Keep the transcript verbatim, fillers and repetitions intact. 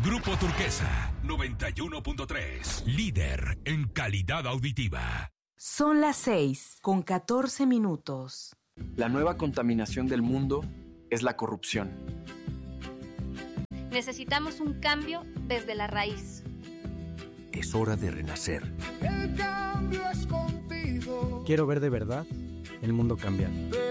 Grupo Turquesa, noventa y uno punto tres. Líder en calidad auditiva. Son las seis con catorce minutos. La nueva contaminación del mundo es la corrupción. Necesitamos un cambio desde la raíz. Es hora de renacer. El cambio es contigo. Quiero ver de verdad el mundo cambiar.